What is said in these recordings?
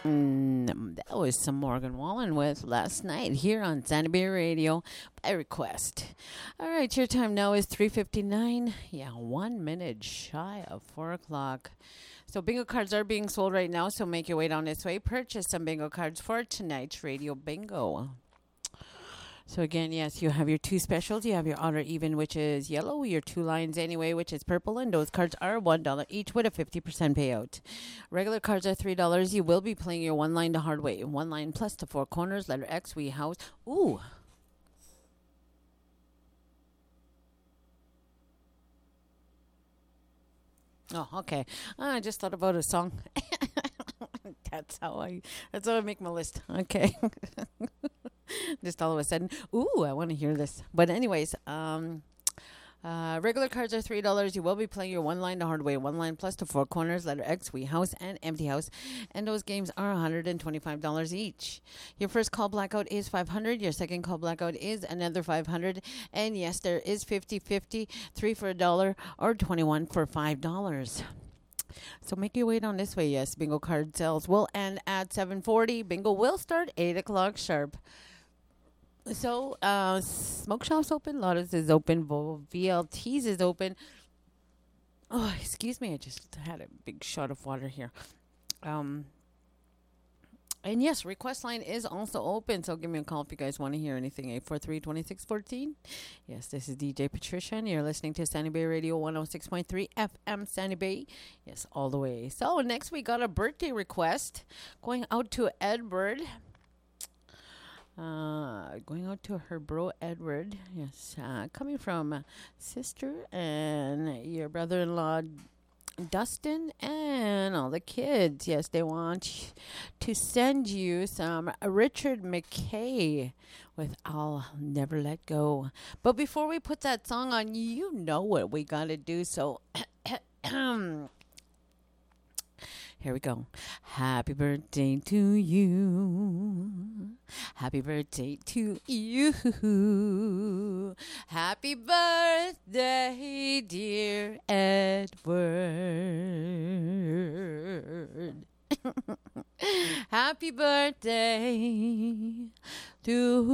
That was some Morgan Wallen with Last Night here on Sandy Bay Radio by request. All right, your time now is 3:59. Yeah, 1 minute shy of 4 o'clock. So bingo cards are being sold right now, so make your way down this way. Purchase some bingo cards for tonight's radio bingo. So again, yes, you have your two specials. You have your odd or even, which is yellow, your two lines anyway, which is purple, and those cards are $1 each with a 50% payout. Regular cards are $3. You will be playing your one line the hard way. One line plus the four corners, letter X, we house. Ooh. Oh, okay. I just thought about a song. That's how I make my list. Okay. Just all of a sudden, ooh, I want to hear this. But anyways, regular cards are $3. You will be playing your one line the hard way. One line plus the four corners, letter X, we house, and empty house. And those games are $125 each. Your first call blackout is $500. Your second call blackout is another $500. And yes, there is 50-50, 3 for $1 or 21 for $5. So make your way down this way. Yes, bingo card sales will end at 7:40. Bingo will start 8 o'clock sharp. So, Smoke Shop's open, Lotus is open, VLT's is open. Oh, excuse me, I just had a big shot of water here. And yes, request line is also open, so give me a call if you guys want to hear anything. 843-2614. Yes, this is DJ Patricia, and you're listening to Sandy Bay Radio 106.3 FM Sandy Bay. Yes, all the way. So next we got a birthday request going out to Edward. Going out to her bro Edward. Yes, coming from sister and your brother-in-law Dustin and all the kids. Yes, they want to send you some Richard McKay with I'll Never Let Go. But before we put that song on, you know what we got to do. So here we go. Happy birthday to you. Happy birthday to you. Happy birthday, dear Edward. Happy birthday to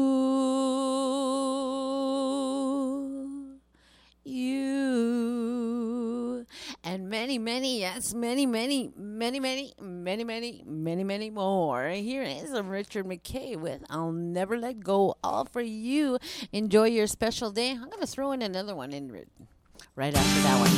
you. And many, yes, many more. Here is Richard McKay with I'll Never Let Go, all for you. Enjoy your special day. I'm going to throw in another one in right after that one.